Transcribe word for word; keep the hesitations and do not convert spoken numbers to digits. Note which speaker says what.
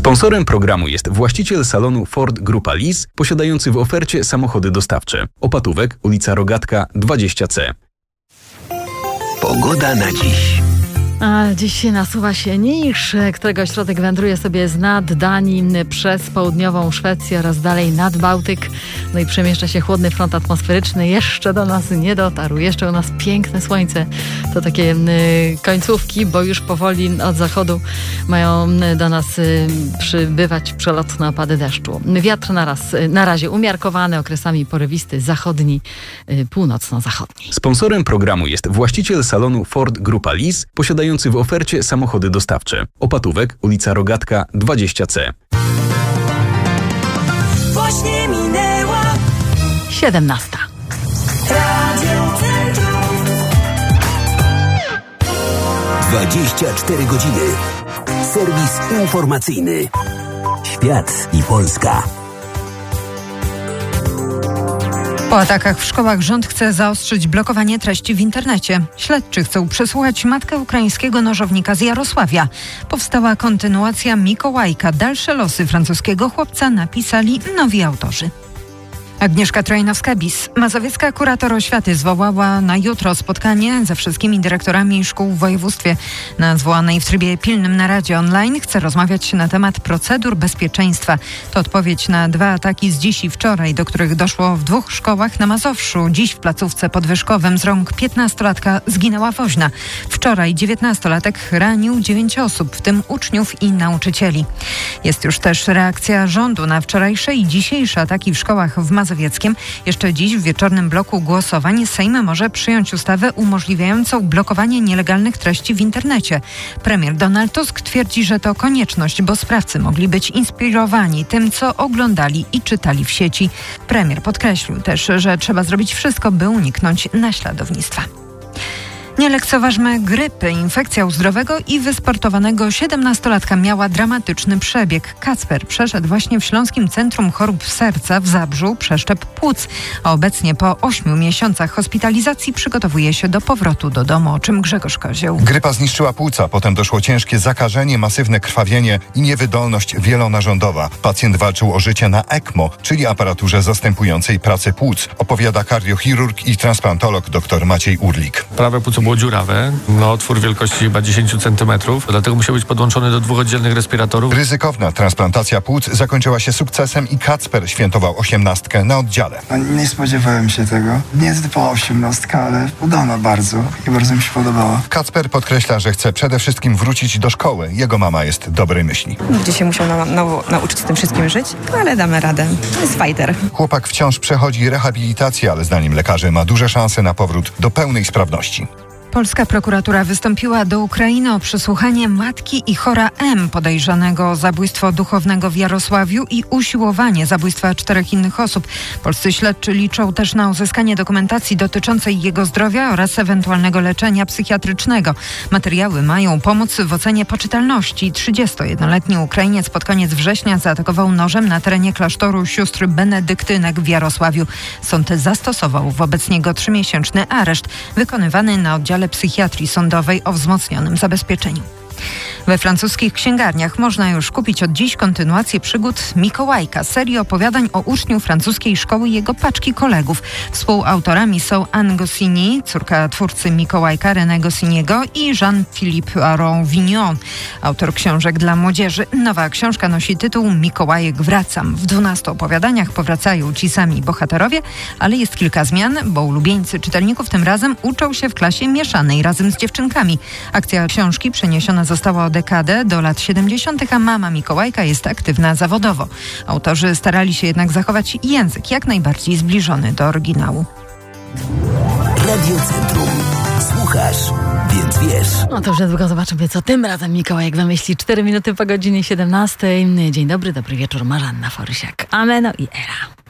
Speaker 1: Sponsorem programu jest właściciel salonu Ford Grupa Lease, posiadający w ofercie samochody dostawcze. Opatówek, ulica Rogatka dwadzieścia C.
Speaker 2: Pogoda na dziś.
Speaker 3: A dziś nasuwa się niż, którego środek wędruje sobie z nad Danii przez południową Szwecję oraz dalej nad Bałtyk. No i przemieszcza się chłodny front atmosferyczny. Jeszcze do nas nie dotarł. Jeszcze u nas piękne słońce. To takie y, końcówki, bo już powoli od zachodu mają do nas y, przybywać przelotne opady deszczu. Wiatr naraz, y, na razie umiarkowany, okresami porywisty, zachodni, y, północno-zachodni.
Speaker 1: Sponsorem programu jest właściciel salonu Ford Grupa Lease, posiadający w ofercie samochody dostawcze. Opatówek, ulica Rogatka dwadzieścia C.
Speaker 4: Właśnie minęła
Speaker 3: siedemnasta.
Speaker 4: Radio Centrum.
Speaker 2: dwadzieścia cztery godziny. Serwis informacyjny. Świat i Polska.
Speaker 5: Po atakach w szkołach rząd chce zaostrzyć blokowanie treści w internecie. Śledczy chcą przesłuchać matkę ukraińskiego nożownika z Jarosławia. Powstała kontynuacja Mikołajka. Dalsze losy francuskiego chłopca napisali nowi autorzy. Agnieszka Trojnowska-Bis. Mazowiecka kurator oświaty zwołała na jutro spotkanie ze wszystkimi dyrektorami szkół w województwie. Na zwołanej w trybie pilnym naradzie online chce rozmawiać na temat procedur bezpieczeństwa. To odpowiedź na dwa ataki z dziś i wczoraj, do których doszło w dwóch szkołach na Mazowszu. Dziś w placówce podwyżkowym z rąk piętnastolatka zginęła woźna. Wczoraj dziewiętnastolatek ranił dziewięć osób, w tym uczniów i nauczycieli. Jest już też reakcja rządu na wczorajsze i dzisiejsze ataki w szkołach w Mazowieckiem. Jeszcze dziś w wieczornym bloku głosowań Sejm może przyjąć ustawę umożliwiającą blokowanie nielegalnych treści w internecie. Premier Donald Tusk twierdzi, że to konieczność, bo sprawcy mogli być inspirowani tym, co oglądali i czytali w sieci. Premier podkreślił też, że trzeba zrobić wszystko, by uniknąć naśladownictwa. Nie lekceważmy grypy. Infekcja u zdrowego i wysportowanego siedemnastolatka miała dramatyczny przebieg. Kacper przeszedł właśnie w Śląskim Centrum Chorób Serca w Zabrzu przeszczep płuc, a obecnie po ośmiu miesiącach hospitalizacji przygotowuje się do powrotu do domu, o czym Grzegorz Kozioł.
Speaker 6: Grypa zniszczyła płuca, potem doszło ciężkie zakażenie, masywne krwawienie i niewydolność wielonarządowa. Pacjent walczył o życie na ECMO, czyli aparaturze zastępującej pracę płuc, opowiada kardiochirurg i transplantolog dr Maciej Urlik.
Speaker 7: Prawe płuco było dziurawe, no otwór wielkości chyba dziesięć centymetrów, dlatego musiał być podłączony do dwóch oddzielnych respiratorów.
Speaker 6: Ryzykowna transplantacja płuc zakończyła się sukcesem i Kacper świętował osiemnastkę na oddziale.
Speaker 8: No, nie spodziewałem się tego. Nie jest typowa osiemnastka, ale udana bardzo i bardzo mi się podobała.
Speaker 6: Kacper podkreśla, że chce przede wszystkim wrócić do szkoły. Jego mama jest dobrej myśli.
Speaker 9: Gdzie się musiał na, na, nauczyć z tym wszystkim żyć, ale damy radę. To jest fighter.
Speaker 6: Chłopak wciąż przechodzi rehabilitację, ale zdaniem lekarzy ma duże szanse na powrót do pełnej sprawności.
Speaker 5: Polska prokuratura wystąpiła do Ukrainy o przesłuchanie matki i chora M, podejrzanego o zabójstwo duchownego w Jarosławiu i usiłowanie zabójstwa czterech innych osób. Polscy śledczy liczą też na uzyskanie dokumentacji dotyczącej jego zdrowia oraz ewentualnego leczenia psychiatrycznego. Materiały mają pomóc w ocenie poczytalności. trzydziestojednoletni Ukrainiec pod koniec września zaatakował nożem na terenie klasztoru sióstr benedyktynek w Jarosławiu. Sąd zastosował wobec niego trzymiesięczny areszt wykonywany na oddziale psychiatrii sądowej o wzmocnionym zabezpieczeniu. We francuskich księgarniach można już kupić od dziś kontynuację przygód Mikołajka, serii opowiadań o uczniu francuskiej szkoły i jego paczki kolegów. Współautorami są Anne Goscinny, córka twórcy Mikołajka René Goscinny'ego, i Jean-Philippe Aron-Vignon, autor książek dla młodzieży. Nowa książka nosi tytuł Mikołajek wracam. W dwunastu opowiadaniach powracają ci sami bohaterowie, ale jest kilka zmian, bo ulubieńcy czytelników tym razem uczą się w klasie mieszanej razem z dziewczynkami. Akcja książki przeniesiona została o dekadę do lat siedemdziesiątych, a mama Mikołajka jest aktywna zawodowo. Autorzy starali się jednak zachować język jak najbardziej zbliżony do oryginału.
Speaker 2: Radio Centrum. Słuchasz, więc wiesz.
Speaker 3: No to już niedługo zobaczymy, co tym razem Mikołajek wymyśli. Cztery minuty po godzinie siedemnastej. Dzień dobry, dobry wieczór. Marzanna Forysiak. Ameno i Era.